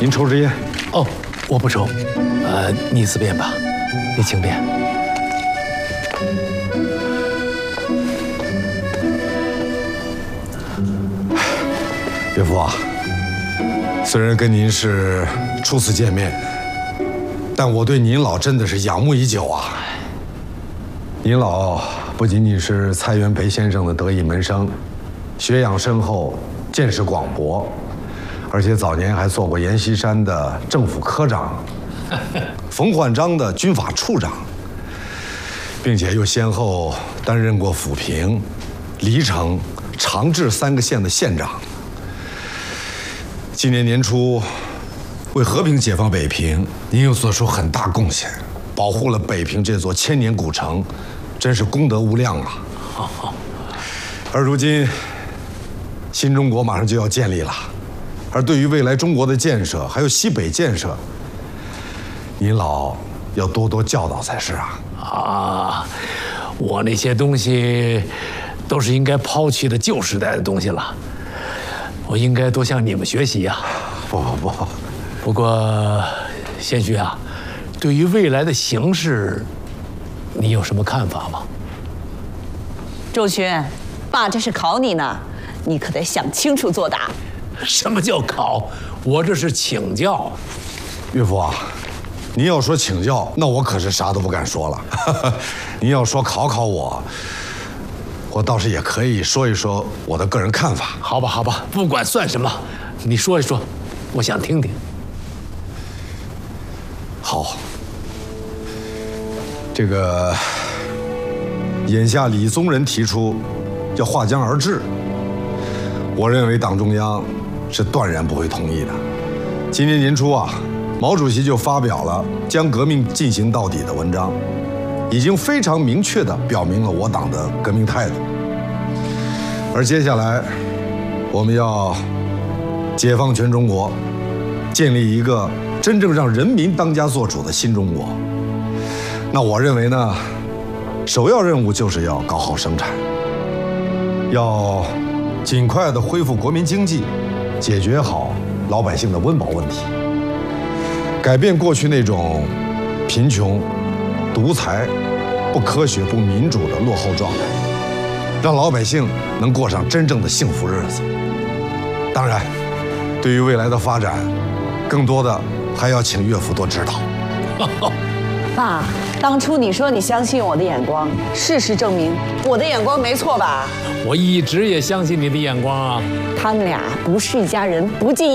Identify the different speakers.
Speaker 1: 您抽支烟？
Speaker 2: 哦，我不抽。你自便吧，你请便。
Speaker 1: 岳父啊，虽然跟您是初次见面，但我对您老真的是仰慕已久啊。您老不仅仅是蔡元培先生的得意门生，学养深厚，见识广博，而且早年还做过阎锡山的政府科长，冯焕章的军法处长，并且又先后担任过抚平、黎城、长治3个县的县长。今年年初，为和平解放北平，您又做出很大贡献，保护了北平这座千年古城，真是功德无量啊！而如今，新中国马上就要建立了，而对于未来中国的建设，还有西北建设，您老要多多教导才是啊！
Speaker 2: 啊，我那些东西都是应该抛弃的旧时代的东西了，我应该多向你们学习呀！
Speaker 1: 不，
Speaker 2: 不过，贤婿啊，对于未来的形势，你有什么看法吗？
Speaker 3: 周轩，爸这是考你呢，你可得想清楚作答。
Speaker 2: 什么叫考？我这是请教。
Speaker 1: 岳父啊，您要说请教，那我可是啥都不敢说了。您要说考我倒是也可以说一说我的个人看法。
Speaker 2: 好吧，不管算什么，你说一说，我想听听。
Speaker 1: 好，这个眼下李宗仁提出要划江而治，我认为党中央是断然不会同意的。今年年初啊，毛主席就发表了将革命进行到底的文章，已经非常明确地表明了我党的革命态度。而接下来，我们要解放全中国，建立一个真正让人民当家作主的新中国。那我认为呢，首要任务就是要搞好生产，要尽快地恢复国民经济，解决好老百姓的温饱问题，改变过去那种贫穷、独裁、不科学、不民主的落后状态，让老百姓能过上真正的幸福日子。当然，对于未来的发展，更多的还要请岳父多指导。
Speaker 3: 爸，当初你说你相信我的眼光，事实证明我的眼光没错吧？
Speaker 2: 我一直也相信你的眼光啊。
Speaker 3: 他们俩不是一家人，不进